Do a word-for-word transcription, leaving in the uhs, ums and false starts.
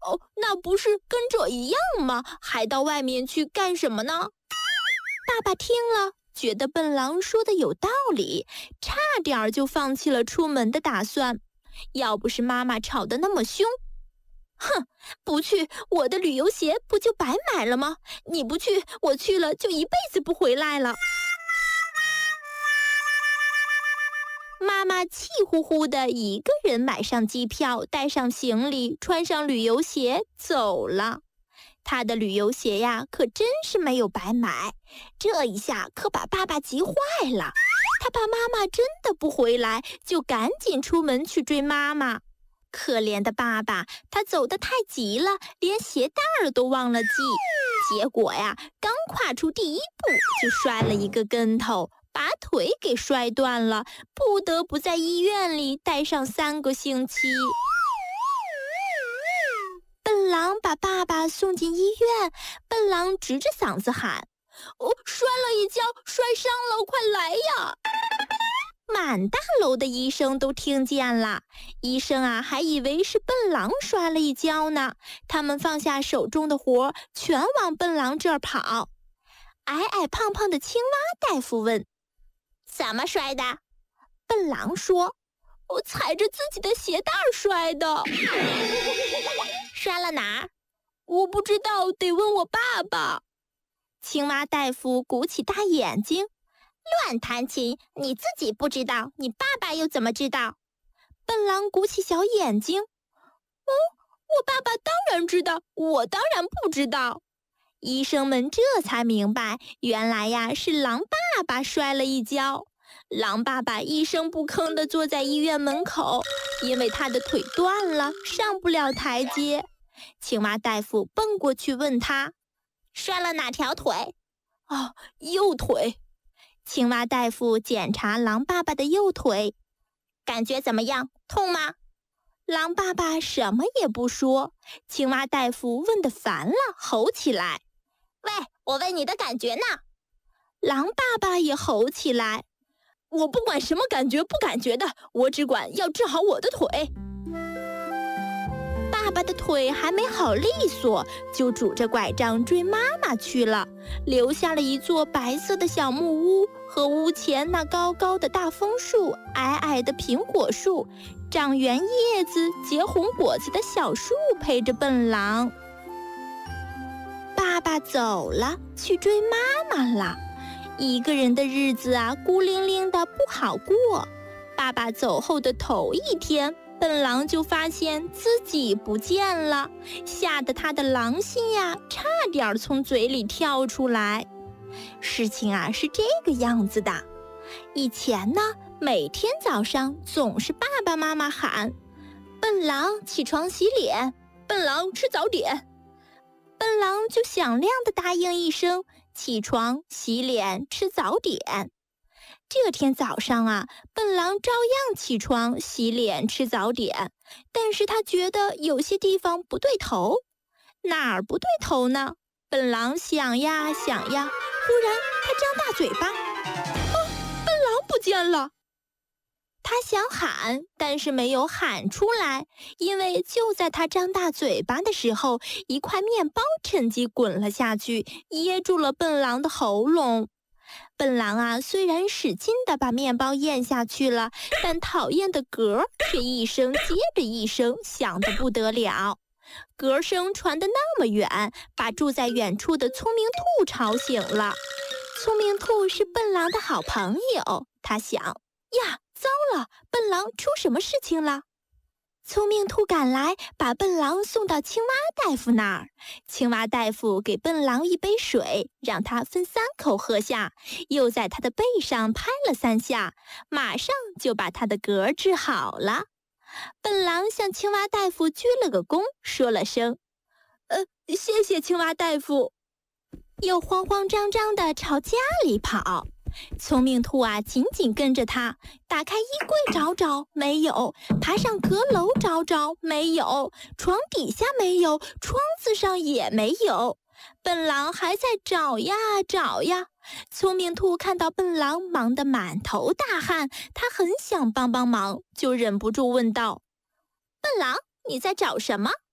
哦，那不是跟这一样吗？还到外面去干什么呢？爸爸听了，觉得笨狼说的有道理，差点就放弃了出门的打算。要不是妈妈吵得那么凶，哼，不去，我的旅游鞋不就白买了吗？你不去，我去了就一辈子不回来了。妈妈气呼呼地一个人买上机票，带上行李，穿上旅游鞋走了。她的旅游鞋呀，可真是没有白买，这一下可把爸爸急坏了。他怕妈妈真的不回来，就赶紧出门去追妈妈。可怜的爸爸，他走得太急了，连鞋带儿都忘了系。结果呀，刚跨出第一步，就摔了一个跟头，把腿给摔断了，不得不在医院里待上三个星期。笨狼把爸爸送进医院，笨狼直着嗓子喊：“哦，摔了一跤，摔伤了，快来呀！”满大楼的医生都听见了，医生啊还以为是笨狼摔了一跤呢，他们放下手中的活，全往笨狼这儿跑。矮矮胖胖的青蛙大夫问：“怎么摔的？”笨狼说：“我踩着自己的鞋带摔的。”摔了哪儿？我不知道，得问我爸爸。青蛙大夫鼓起大眼睛：“乱弹琴，你自己不知道，你爸爸又怎么知道？”笨狼鼓起小眼睛：“哦，我爸爸当然知道，我当然不知道。”医生们这才明白，原来呀是狼爸爸摔了一跤。狼爸爸一声不吭地坐在医院门口，因为他的腿断了，上不了台阶。青蛙大夫蹦过去问他：“摔了哪条腿？”“哦，右腿。”青蛙大夫检查狼爸爸的右腿：“感觉怎么样？痛吗？”狼爸爸什么也不说。青蛙大夫问得烦了，吼起来：“喂，我问你的感觉呢？”狼爸爸也吼起来：“我不管什么感觉不感觉的，我只管要治好我的腿。”爸爸的腿还没好利索，就拄着拐杖追妈妈去了，留下了一座白色的小木屋和屋前那高高的大枫树、矮矮的苹果树、长圆叶子结红果子的小树陪着笨狼。爸爸走了，去追妈妈了。一个人的日子啊，孤零零的不好过。爸爸走后的头一天，笨狼就发现自己不见了，吓得他的狼心呀，差点从嘴里跳出来。事情啊是这个样子的，以前呢，每天早上总是爸爸妈妈喊：“笨狼起床洗脸，笨狼吃早点。”笨狼就响亮地答应一声，起床洗脸吃早点。这天早上啊，笨狼照样起床洗脸吃早点，但是他觉得有些地方不对头。哪儿不对头呢？笨狼想呀想呀，忽然他张大嘴巴，哦，笨狼不见了。他想喊，但是没有喊出来，因为就在他张大嘴巴的时候，一块面包趁机滚了下去，噎住了笨狼的喉咙。笨狼啊，虽然使劲地把面包咽下去了，但讨厌的嗝却一声接着一声响得不得了。嗝声传得那么远，把住在远处的聪明兔吵醒了。聪明兔是笨狼的好朋友，他想：呀，糟了，笨狼出什么事情了？聪明兔赶来，把笨狼送到青蛙大夫那儿。青蛙大夫给笨狼一杯水，让他分三口喝下，又在他的背上拍了三下，马上就把他的嗝治好了。笨狼向青蛙大夫鞠了个躬，说了声：“呃，谢谢青蛙大夫。”又慌慌张张地朝家里跑。聪明兔啊，紧紧跟着他，打开衣柜找找，没有；爬上阁楼找找，没有；床底下没有，窗子上也没有。笨狼还在找呀找呀。聪明兔看到笨狼忙得满头大汗，他很想帮帮忙，就忍不住问道：“笨狼，你在找什么？